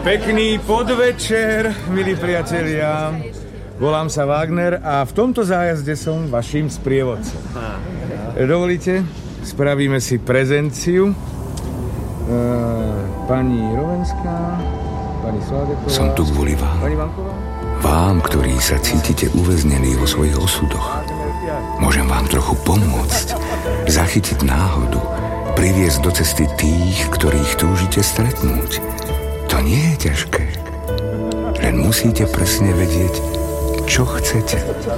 Pekný podvečer, milí priatelia. Volám sa Wagner a v tomto zájazde som vaším sprievodcom. Dovolíte? Spravíme si prezenciu. Pani Rovenská, pani Sládeková... Som tu kvôli vám. Pani Vanková? Vám, ktorí sa cítite uväznení vo svojich osudoch. Môžem vám trochu pomôcť, zachytiť náhodu, priviesť do cesty tých, ktorých túžite stretnúť. To nie je ťažké. Len musíte presne vedieť, čo chcete.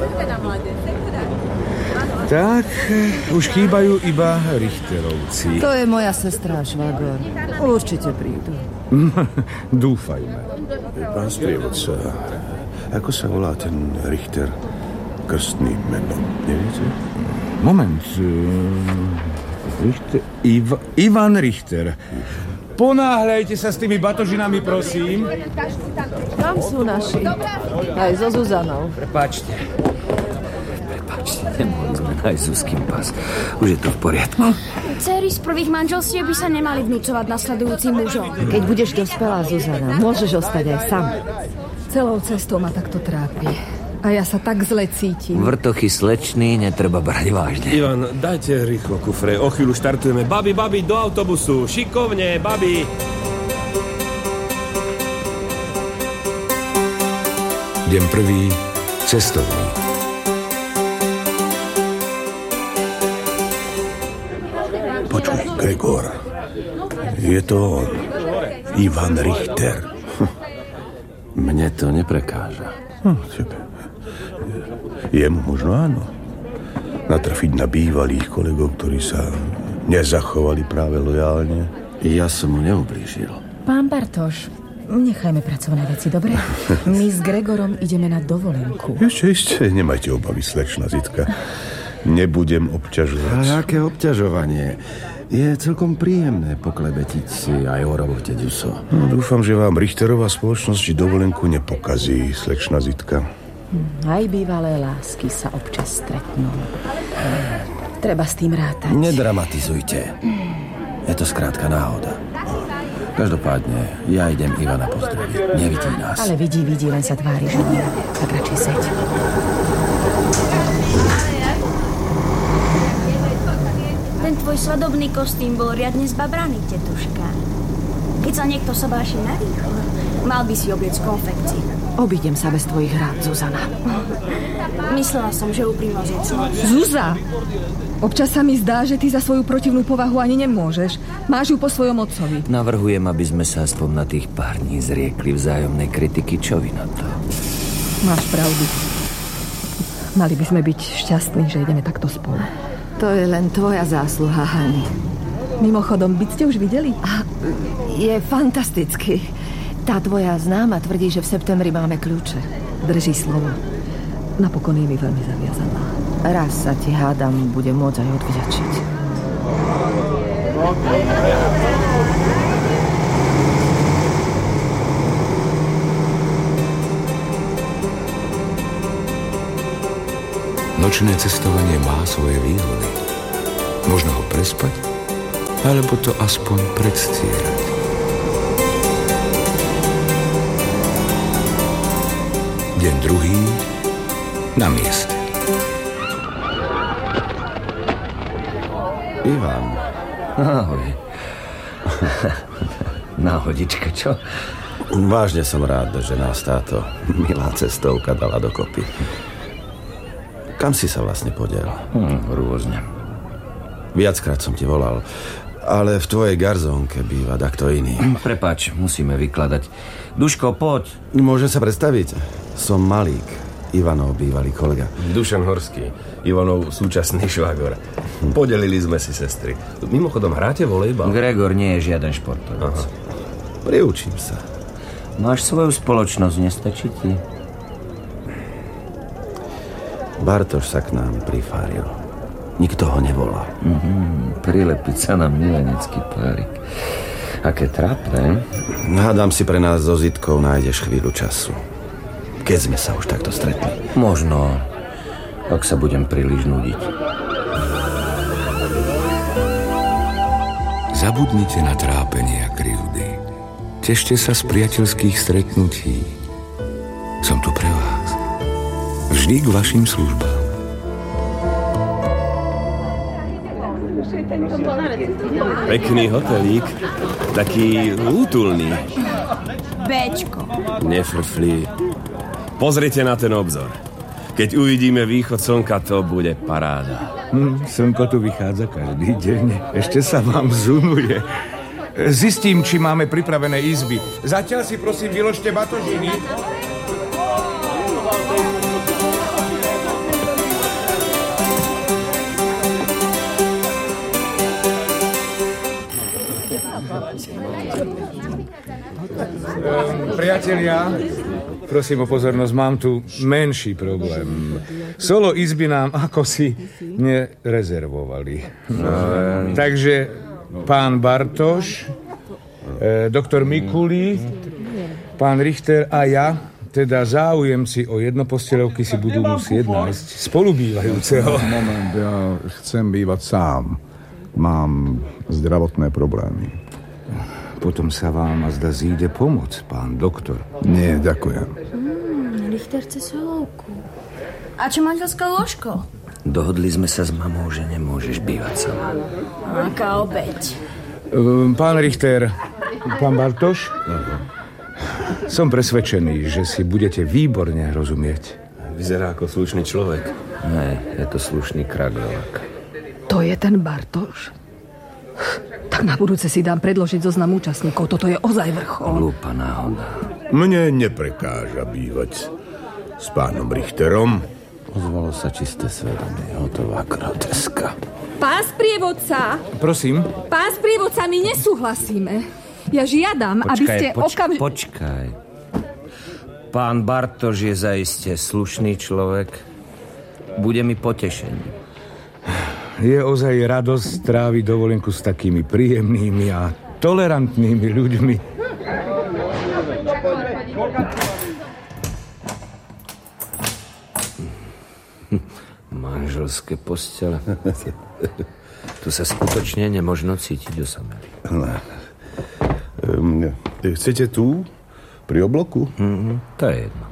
Tak, už chýbajú iba Richterovci. To je moja sestra, švagor. Určite prídu. Dúfajme. Pán sprievodca, ako sa volá ten Richter? Krstný meno, neviete? Moment. Ivan Richter. Ponáhľajte sa s tými batožinami, prosím. Tam sú naši. Aj so Zuzanou. Prepáčte, nemohli sme nájsť Zuzkin pas. Už je to v poriadku. Céry z prvých manželstiev by sa nemali vnúcovať nasledujúcim mužom. Keď budeš dospelá, Zuzana, môžeš ostať aj sam. Celou cestou ma takto trápi. A ja sa tak zle cítim. Vrtochy slečný netreba brať vážne. Ivan, dajte rýchlo kufre. O chvíľu štartujeme. Babi, do autobusu. Šikovne, babi. Deň prvý, cestovný. Počuj, Gregor. Je to on. Ivan Richter. Mne to neprekáža. Tebe. Jemu možno áno. Natrafiť na bývalých kolegov, ktorí sa nezachovali práve lojálne. Ja som mu neublížil. Pán Bartoš, nechajme pracovné veci, dobre? My s Gregorom ideme na dovolenku. Ešte, nemajte obavy, slečna Zitka. Nebudem obťažovať. A aké obťažovanie? Je celkom príjemné poklebetiť si aj o robote, Ďuso. No, dúfam, že vám Richterová spoločnosť dovolenku nepokazí, slečna Zitka. Aj bývalé lásky sa občas stretnú. Treba s tým rátať. Nedramatizujte. Je to skrátka náhoda. Každopádne, ja idem Ivana pozdraviť. Nevidí nás. Ale vidí, len sa tvári, že nie. Tak radšej seď. Ten tvoj svadobný kostým bol riadne zbabraný, tetuška. Keď sa niekto sobáši narýchlo, mal by si obliecť konfekciu. Obídem sa bez tvojich rád, Zuzana. Myslela som, že úprimnosť je cnosť. Zuza! Občas sa mi zdá, že ty za svoju protivnú povahu ani nemôžeš. Máš ju po svojom otcovi. Navrhujem, aby sme sa aspoň na tých pár dní zriekli vzájomnej kritiky. Čo vy na to? Máš pravdu. Mali by sme byť šťastní, že ideme takto spolu. To je len tvoja zásluha, Hani. Mimochodom, byť ste už videli? Je fantastický. Tá tvoja známa tvrdí, že v septembri máme kľúče. Drží slovo. Napokon je mi veľmi zaviazaná. Raz sa ti, hádam, bude môcť aj odvďačiť. Nočné cestovanie má svoje výhody. Možno ho prespať, alebo to aspoň predstierať. Deň druhý, na mieste. Ivan. Ahoj. Náhodička, čo? Vážne som rád, že nás táto milá cestovka dala dokopy. Kam si sa vlastne podiel? Rôzne. Viackrát som ti volal, ale v tvojej garzónke býva takto iný. Prepáč, musíme vykladať. Duško, poď. Môžem sa predstaviť? Som Malík, Ivanov bývalý kolega. Dušan Horský, Ivanov súčasný švagor. Podelili sme si sestry. Mimochodom, hráte volejbal? Gregor nie je žiaden športovec. Priučím sa. Máš svoju spoločnosť, nestačí ti? Bartoš sa k nám prifáril. Nikto ho nevolá. Prilepiť sa na milenecký párik. Aké trápne. Hádam si pre nás so Zitkou nájdeš chvíľu času. Keď sme sa už takto stretli. Možno, ak sa budem príliš nudiť. Zabudnite na trápenie a krivdy. Tešte sa z priateľských stretnutí. Som tu pre vás. Vždy k vašim službám. Pekný hotelík, taký útulný. Béčko. Nefrflí. Pozrite na ten obzor. Keď uvidíme východ slnka, to bude paráda. Slnko tu vychádza každý deň. Ešte sa vám zunuje. Zistím, či máme pripravené izby. Zatiaľ si prosím vyložte batožiny. Priatelia, prosím o pozornosť, mám tu menší problém. Solo izby nám ako si nerezervovali. Takže pán Bartoš, doktor Mikulí, pán Richter a ja, teda záujemci o jednoposteľovky, si budú musieť nájsť spolubývajúceho. Moment, ja chcem bývať sám. Mám zdravotné problémy. Potom sa vám azda zíde pomoc, pán doktor. Nie, ďakujem. Richter chce solovku. A čo manželské lôžko? Dohodli sme sa s mamou, že nemôžeš bývať sama. Aká obeť. Pán Richter, pán Bartoš, som presvedčený, že si budete výborne rozumieť. Vyzerá ako slušný človek. Ne, je to slušný kraglovák. To je ten Bartoš? Tak na budúce si dám predložiť zoznam účastníkov. Toto je ozaj vrchol. Hlúpa náhoda. Mne neprekáža bývať s pánom Richterom. Ozvalo sa čisté svedomie. Hotová groteska. Pán sprievodca! Prosím? Pán sprievodca, my nesúhlasíme. Ja žiadam, aby ste Počkaj. Pán Bartoš je zaiste slušný človek. Bude mi potešením. Je ozaj radosť tráviť dovolenku s takými príjemnými a tolerantnými ľuďmi. Manželské postele. Tu sa skutočne nemožno cítiť osamelý. Chcete tu? Pri obloku? To je jedno.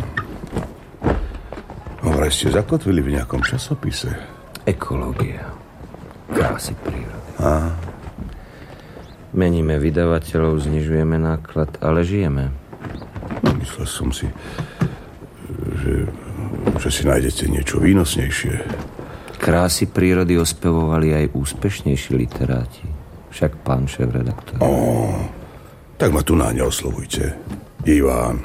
Vraj ste zakotvili v nejakom časopise. Ekológia. Krásy prírody. Meníme vydavateľov, znižujeme náklad, ale žijeme. Myslel som si, že si nájdete niečo výnosnejšie. Krásy prírody ospevovali aj úspešnejší literáti. Však pán šéf-redaktor. Tak ma tu náň oslovujte. Iván.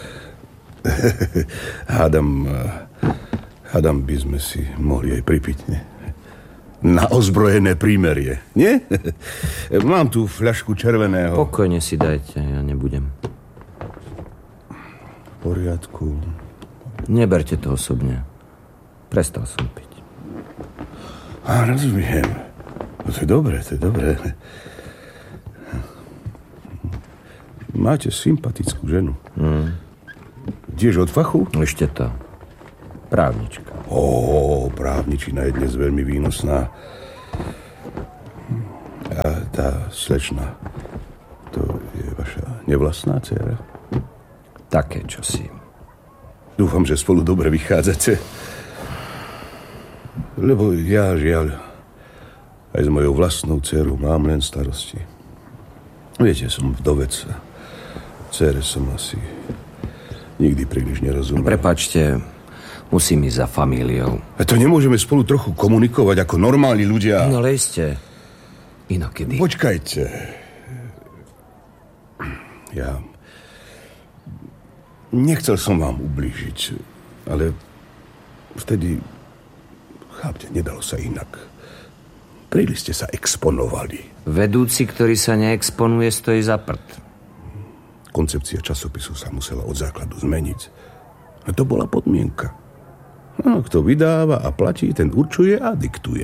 Hádam by sme si mohli aj pripiť, ne? Na ozbrojené prímerie, nie? Mám tu fľašku červeného. Pokojne si dajte, ja nebudem. V poriadku. Neberte to osobne. Prestal som piť. Rozumiem. To je dobré. Máte sympatickú ženu. Tiež od fachu? Ešte to. Právnička. Právničina je dnes veľmi výnosná. A tá slečna, to je vaša nevlastná dcéra? Také čosi. Dúfam, že spolu dobre vychádzate. Lebo ja, žiaľ, aj s mojou vlastnou dcérou mám len starosti. Viete, som vdovec. Dcére som asi nikdy príliš nerozumel. Prepáčte, musím ísť za familiou. A to nemôžeme spolu trochu komunikovať ako normálni ľudia? No lejste. Inokedy. Počkajte. Ja nechcel som vám ublížiť, ale vtedy, chápte, nedalo sa inak. Príliš ste sa exponovali. Vedúci, ktorý sa neexponuje, stojí za prd. Koncepcia časopisu sa musela od základu zmeniť. A to bola podmienka. No, kto vydáva a platí, ten určuje a diktuje.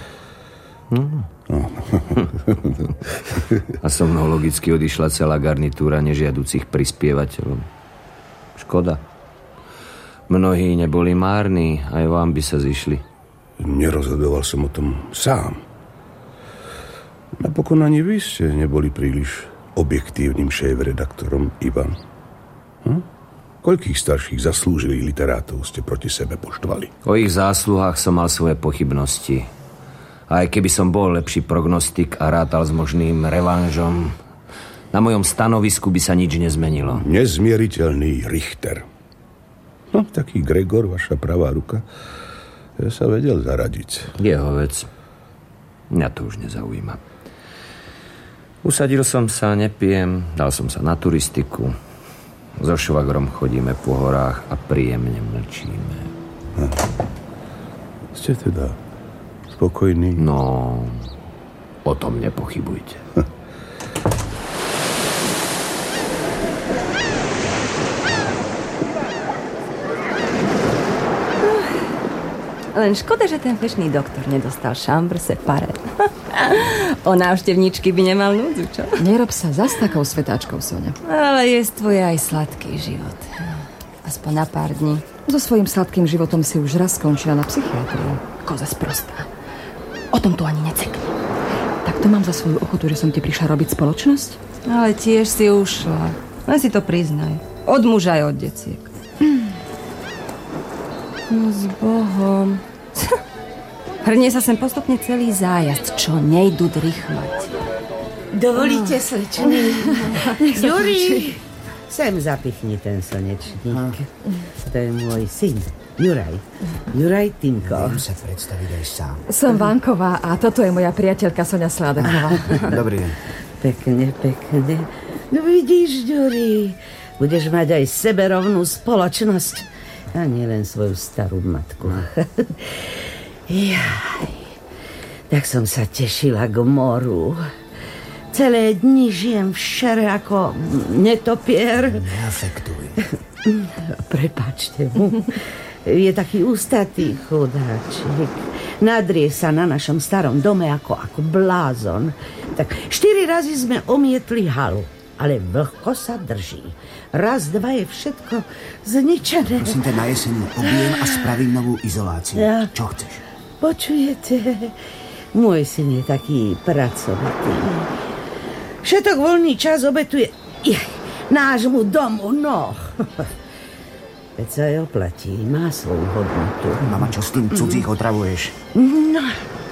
A so mnou logicky odišla celá garnitúra nežiaducich prispievateľov. Škoda. Mnohí neboli márni, aj vám by sa zišli. Nerozhodoval som o tom sám. Napokon ani vy ste neboli príliš objektívnym šéf-redaktorom Ivan? Koľkých starších zaslúžilých literátov ste proti sebe poštvali? O ich zásluhách som mal svoje pochybnosti. A aj keby som bol lepší prognostik a rátal s možným revanžom, na mojom stanovisku by sa nič nezmenilo. Nezmieriteľný Richter. No, taký Gregor, vaša pravá ruka, ja sa vedel zaradiť. Jeho vec. Mňa to už nezaujíma. Usadil som sa, nepijem, dal som sa na turistiku. So švagrom chodíme po horách a príjemne mlčíme. Ste teda spokojní? No, o tom nepochybujte. Len škoda, že ten fešný doktor nedostal chambre séparée. O návštevníčky by nemal núdzu, čo? Nerob sa zas takou svetáčkou, Soňa. Ale je aj sladký život. Aspoň na pár dní. So svojím sladkým životom si už raz skončila na psychiatriu. Koza sprostá. O tom tu ani necekni. Tak to mám za svoju ochotu, že som ti prišla robiť spoločnosť? Ale tiež si ušla. Len si to priznaj. Od muža aj od deciek. No s Bohom. Hrnie sa sem postupne celý zájazd, čo nejdu drýchmať. Dovolíte, slečný? Juri, sem zapichni ten slnečník. To je môj syn, Juraj. Juraj Timko. Viem sa predstaviť aj sám. Som Vanková a toto je moja priateľka Soňa Sládaková. Dobrý deň. Pekne, pekne. No vidíš, Juri, budeš mať aj seberovnú spoločnosť. A nie len svoju starú matku. Jaj, tak som sa tešila k moru. Celé dni žijem v šere ako netopier. Neafektuj. Prepáčte mu. Je taký ústatý chudáčik. Nadrie sa na našom starom dome ako blázon. Tak 4 razy sme omietli halu. Ale vlhko sa drží. Raz, dva je všetko zničené. Prosím te, na jeseň objem a spravím novú izoláciu. Ja. Čo chceš? Počujete? Môj syn je taký pracovitý. Všetok voľný čas obetuje nášmu domu, no. Veď sa aj oplatí, má svoju hodnotu. Mama, čo s tým cudzích otravuješ? No,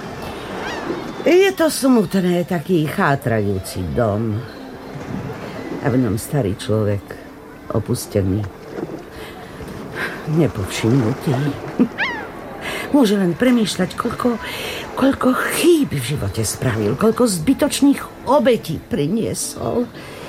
je to smutné, taký chátrajúci dom. A v ňom starý človek, opustený, nepovšimnutý. Môže len premýšľať, koľko chýb v živote spravil, koľko zbytočných obetí priniesol.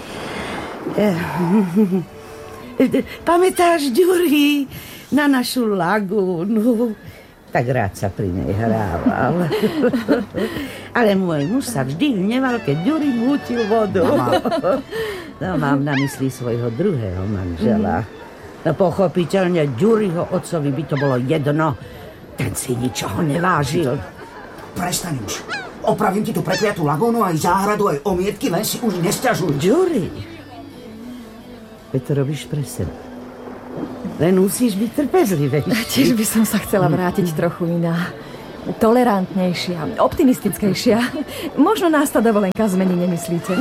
Pamätáš, Ďuri, na našu lagúnu? Tak rád sa pri nej hrával. Ale môj muž sa vždy hneval, keď Ďuri mútil vodu. No, mám na mysli svojho druhého manžela. No, pochopiteľne Ďuriho otcovi by to bolo jedno. Ten si ničoho nevážil. Prestaň už. Opravím ti tú prekliatú lagónu, aj záhradu, aj omietky, len si už nesťažuj. Ďuri, veď to robíš pre seba. Len musíš byť trpezlivejší. Tiež by som sa chcela vrátiť trochu iná. Tolerantnejšia, optimistickejšia. Možno nás tá dovolenka zmení, nemyslíte?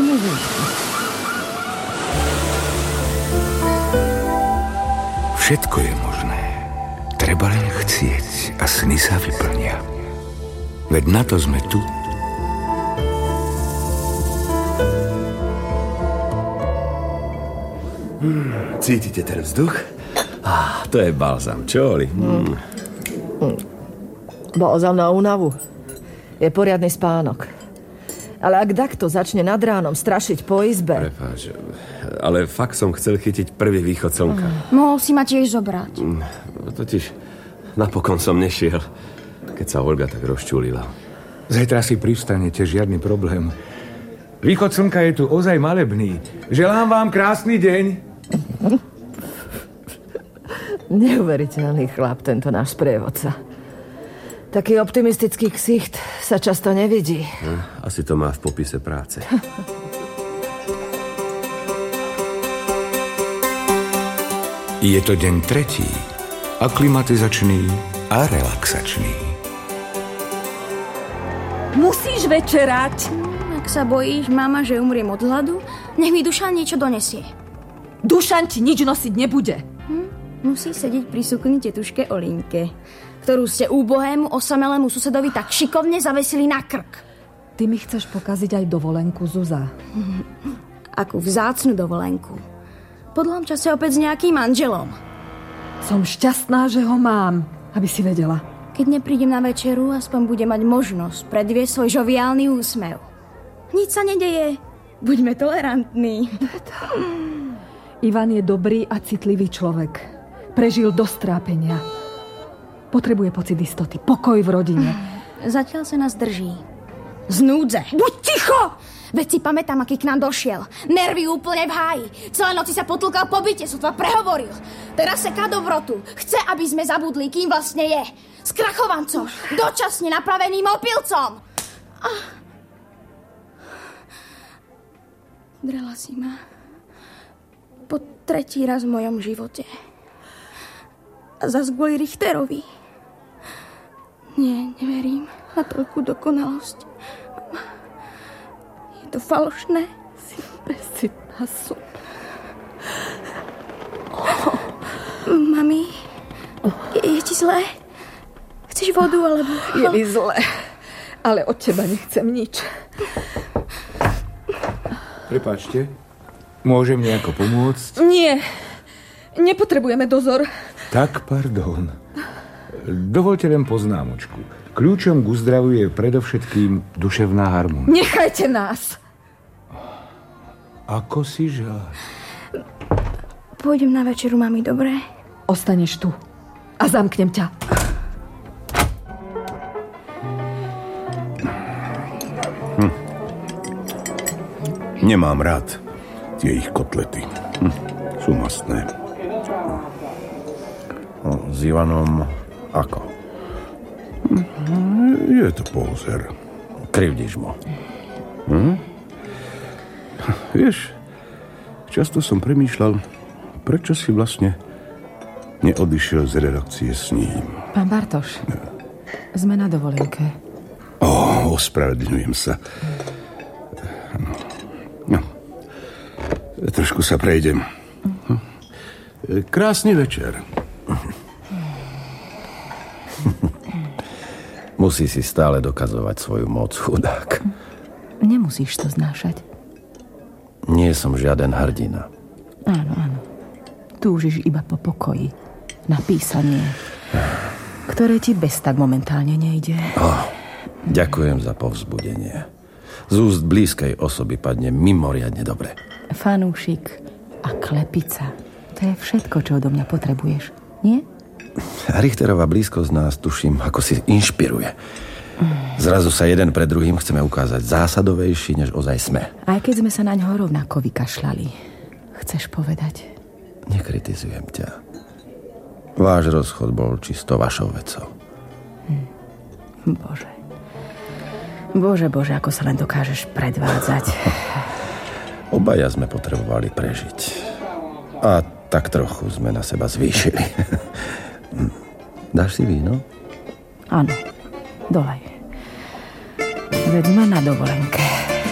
Všetko je možné. Treba len chcieť a sny sa vyplnia. Veď na to sme tu. Cítite ten vzduch? To je balzam, čo, Oli? Balzam na únavu. Je poriadny spánok. Ale ak takto začne nad ránom strašiť po izbe... Prepáč, ale fakt som chcel chytiť prvý východ slnka. Mohol si ma tiež zobrať. Totiž napokon som nešiel, keď sa Olga tak rozčulila. Zajtra si pristanete, žiadny problém. Východ slnka je tu ozaj malebný. Želám vám krásny deň. Neuveriteľný chlap, tento náš sprievodca. Taký optimistický ksicht sa často nevidí. Asi to má v popise práce. Je to deň 3. Aklimatizačný a relaxačný. Musíš večerať. Ak Ak sa bojíš, mama, že umriem od hladu, nech mi Dušan niečo donesie. Dušan ti nič nosiť nebude. Musí sedieť pri sukni tetuške Olinke, ktorú ste úbohému osamelému susedovi tak šikovne zavesili na krk. Ty mi chceš pokaziť aj dovolenku, Zuza. Akú vzácnu dovolenku. Po dlhom čase opäť s nejakým manželom. Som šťastná, že ho mám, aby si vedela. Keď neprídem na večeru, aspoň bude mať možnosť predviesť svoj žoviálny úsmev. Nič sa nedeje. Buďme tolerantní. Ivan je dobrý a citlivý človek. Prežil dosť trápenia. Potrebuje pocit istoty, pokoj v rodine. Zatiaľ sa nás drží. Z núdze. Buď ticho! Veď si pamätám, aký k nám došiel. Nervy úplne v háji. Celé noci sa potlkal po byte, sotva prehovoril. Teraz seká dobrotu. Chce, aby sme zabudli, kým vlastne je. Skrachovancom. Dočasne napraveným opilcom. Drela si ma. Po 3. raz v mojom živote. A zas kvôli Richterovi. Nie, neverím na toľkú dokonalosť. Je to falošné. Si bezcitná som. Mami, je ti zlé? Chceš vodu, alebo... Je mi zlé, ale od teba nechcem nič. Prepáčte, môžem nejako pomôcť? Nie, nepotrebujeme dozor. Tak, pardon. Dovoľte len poznámočku. Kľúčom k uzdravu je predovšetkým duševná harmónia. Nechajte nás! Ako si žáš? Pôjdem na večeru, mami, dobre? Ostaneš tu a zamknem ťa. Nemám rád tie ich kotlety. Sú mastné. S Ivanom ako? Je to pózer. Krivdíš mu. Vieš, často som premýšľal, prečo si vlastne neodišiel z redakcie s ním. Pán Bartoš, sme na dovolenke. Ospravedlňujem sa. No, trošku sa prejdem. Krásny večer. Musí si stále dokazovať svoju moc, chudák. Nemusíš to znášať. Nie som žiaden hrdina. Áno, áno. Túžiš iba po pokoji. Na písanie, ktoré ti bez tak momentálne nejde. Ďakujem za povzbudenie. Z úst blízkej osoby padne mimoriadne dobre. Fanúšik a klepica. To je všetko, čo odo mňa potrebuješ. Nie? Richterová blízkosť nás, tuším, ako si inšpiruje. Zrazu sa jeden pred druhým chceme ukázať zásadovejší, než ozaj sme. Aj keď sme sa na ňo rovnako vykašľali. Chceš povedať? Nekritizujem ťa. Váš rozchod bol čisto vašou vecou. Bože, ako sa len dokážeš predvádzať. Obaja sme potrebovali prežiť. A tak trochu sme na seba zvýšili. Dáš si víno? Áno, dolej. Veď ma na dovolenke.